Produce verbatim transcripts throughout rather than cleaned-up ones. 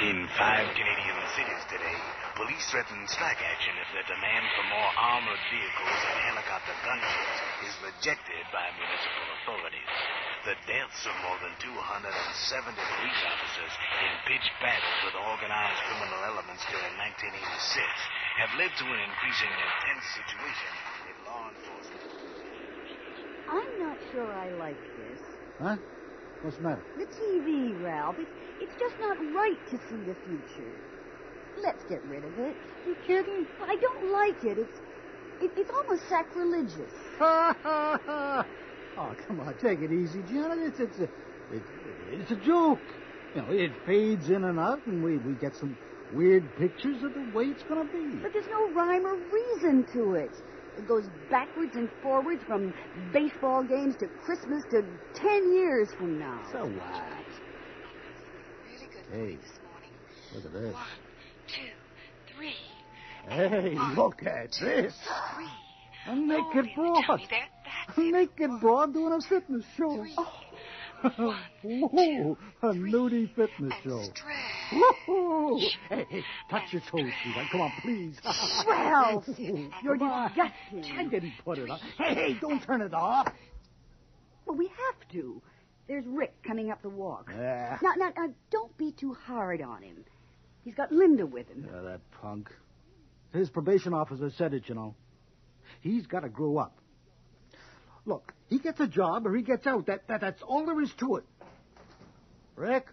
In five Canadian cities today, police threaten strike action if their demand for more armored vehicles and helicopter gunships is rejected by municipal authorities. The deaths of more than two hundred seventy police officers in pitched battles with organized criminal elements during nineteen eighty-six have led to an increasingly tense situation in law enforcement. I'm not sure I like this. Huh? What's the matter? The T V, Ralph. It's, it's just not right to see the future. Let's get rid of it. You kidding? I don't like it. It's it, it's almost sacrilegious. Ha, ha, ha. Oh, come on, take it easy, Janet. It's it's a it, it's a joke. You know, it fades in and out, and we, we get some weird pictures of the way it's going to be. But there's no rhyme or reason to it. It goes backwards and forwards from baseball games to Christmas to ten years from now. So what? Really good Hey, this morning. look at this. One, two, three. Hey, One, look at two, this. Three. A Hold naked in the broad. tummy there. That's A it. naked One, broad doing a fitness show. three. Oh. One, Whoa, a three, nudie fitness and show. stretch. Whoa. Hey, hey, touch your toes, sweetheart. Come on, please. Ralph, you're Come on. disgusting. I didn't put it on. Hey, hey, don't turn it off. Well, we have to. There's Rick coming up the walk. Yeah. Now, now, now, don't be too hard on him. He's got Linda with him. Yeah, that punk. His probation officer said it, you know. He's got to grow up. Look, he gets a job or he gets out. That, that That's all there is to it. Rick?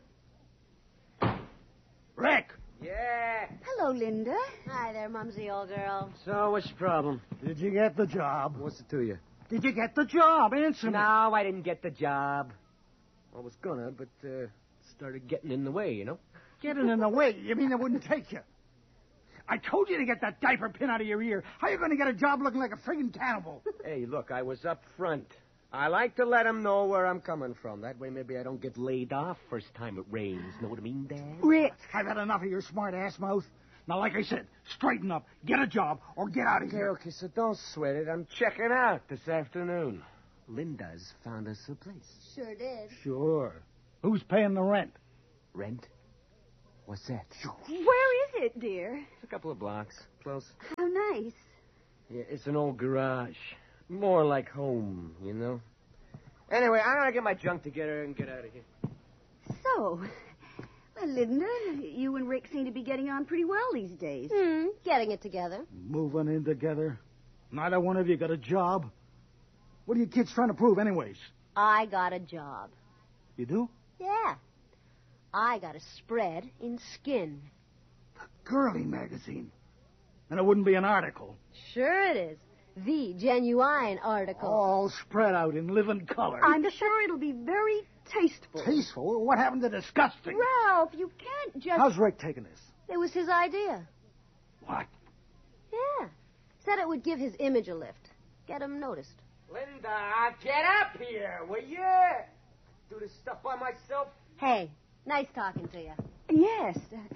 Rick! Yeah. Hello, Linda. Hi there, Mumsy, old girl. So, what's the problem? Did you get the job? What's it to you? Did you get the job? Answer me. No, I didn't get the job. I was gonna, but uh, started getting in the way, you know? Getting in the way. You mean they wouldn't take you? I told you to get that diaper pin out of your ear. How are you going to get a job looking like a friggin' cannibal? Hey, look, I was up front. I like to let 'em know where I'm coming from. That way maybe I don't get laid off first time it rains. Know what I mean, Dad? Rick, I've had enough of your smart ass mouth. Now, like I said, straighten up, get a job, or get out of Okay, here. okay, so don't sweat it. I'm checking out this afternoon. Linda's found us a place. Sure did. Sure. Who's paying the rent? Rent? What's that? Where is it, dear? It's a couple of blocks. Close. How nice. Yeah, it's an old garage. More like home, you know? Anyway, I'm gonna get my junk together and get out of here. So, well, Linda, you and Rick seem to be getting on pretty well these days. Hmm, getting it together. Moving in together. Neither one of you got a job. What are you kids trying to prove, anyways? I got a job. You do? Yeah. I got a spread in Skin. Girly magazine. And it wouldn't be an article. Sure it is. The genuine article. All spread out in living color. I'm sure it'll be very tasteful. Tasteful? What happened to disgusting? Ralph, you can't just... How's Rick taking this? It was his idea. What? Yeah. Said it would give his image a lift. Get him noticed. Linda, get up here, will you? Do this stuff by myself. Hey, nice talking to you. Yes.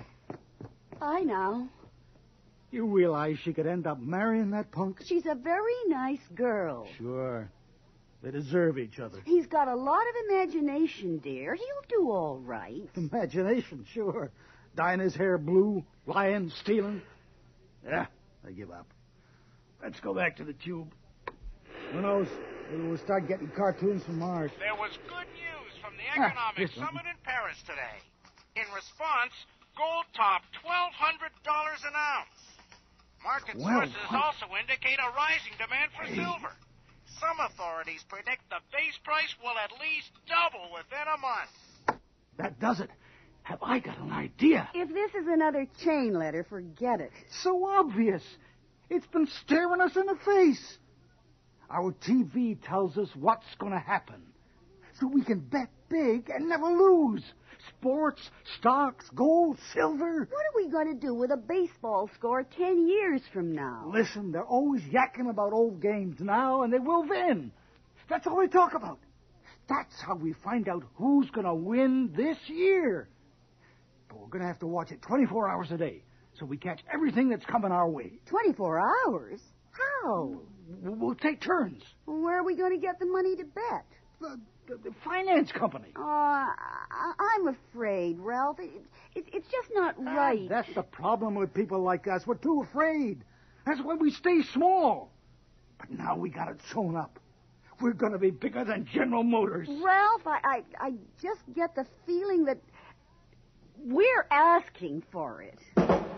I know. You realize she could end up marrying that punk? She's a very nice girl. Sure. They deserve each other. He's got a lot of imagination, dear. He'll do all right. Imagination, sure. Dyeing his hair blue, lying, stealing. Yeah, I give up. Let's go back to the tube. Who knows? Maybe we'll start getting cartoons from Mars. There was good news from the Ah, Economic yes, Summit in Paris today. In response, gold topped twelve hundred dollars an ounce. Market Well, sources what? also indicate a rising demand for silver. Some authorities predict the base price will at least double within a month. That does it. Have I got an idea? If this is another chain letter, forget it. So obvious. It's been staring us in the face. Our T V tells us what's going to happen. So we can bet big and never lose. Sports, stocks, gold, silver. What are we going to do with a baseball score ten years from now? Listen, they're always yakking about old games now, and they will then. That's all they talk about. That's how we find out who's going to win this year. But we're going to have to watch it twenty-four hours a day, so we catch everything that's coming our way. twenty-four hours? How? We'll take turns. Where are we going to get the money to bet? Uh, the, the finance company. Oh, I, I'm afraid, Ralph. It, it, it's just not right. That's the problem with people like us. We're too afraid. That's why we stay small. But now we got it sewn up. We're going to be bigger than General Motors. Ralph, I, I, I just get the feeling that we're asking for it.